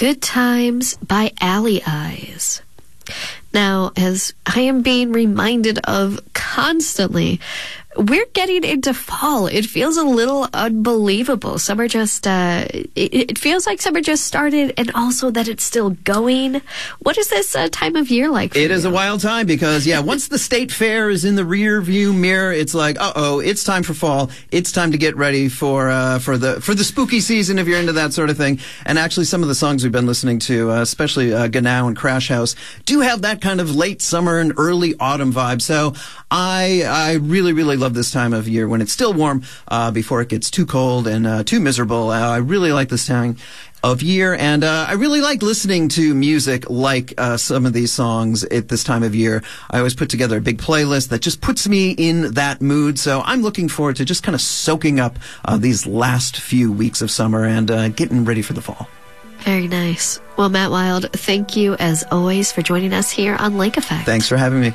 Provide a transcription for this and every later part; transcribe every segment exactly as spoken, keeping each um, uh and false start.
Good Times by Alley Eyes. Now, as I am being reminded of constantly, we're getting into fall. It feels a little unbelievable. Summer just, uh, it, it feels like summer just started, and also that it's still going. What is this uh, time of year like for It you? is a wild time because, yeah, once the state fair is in the rear view mirror, it's like, uh-oh, it's time for fall. It's time to get ready for, uh, for the, for the spooky season if you're into that sort of thing. And actually some of the songs we've been listening to, uh, especially, uh, Genau and Crash House, do have that kind of late summer and early autumn vibe. So I, I really, really love this time of year when it's still warm, uh, before it gets too cold and, uh, too miserable. Uh, I really like this time of year, and uh, I really like listening to music like uh, some of these songs at this time of year. I always put together a big playlist that just puts me in that mood, so I'm looking forward to just kind of soaking up uh, these last few weeks of summer and uh, getting ready for the fall. Very nice. Well, Matt Wild, thank you as always for joining us here on Lake Effect. Thanks for having me.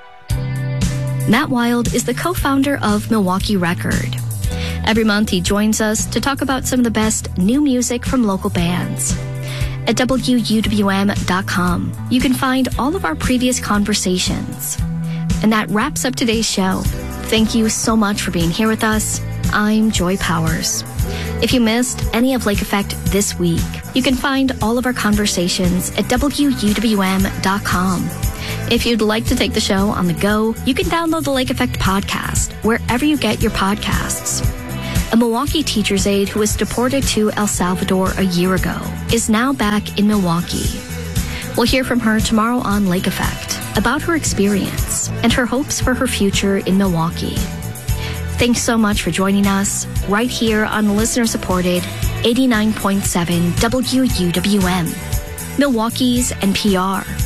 Matt Wild is the co-founder of Milwaukee Record. Every month, he joins us to talk about some of the best new music from local bands. At W U W M dot com, you can find all of our previous conversations. And that wraps up today's show. Thank you so much for being here with us. I'm Joy Powers. If you missed any of Lake Effect this week, you can find all of our conversations at W U W M dot com. If you'd like to take the show on the go, you can download the Lake Effect podcast wherever you get your podcasts. A Milwaukee teacher's aide who was deported to El Salvador a year ago is now back in Milwaukee. We'll hear from her tomorrow on Lake Effect about her experience and her hopes for her future in Milwaukee. Thanks so much for joining us right here on listener-supported eighty-nine point seven W U W M, Milwaukee's N P R.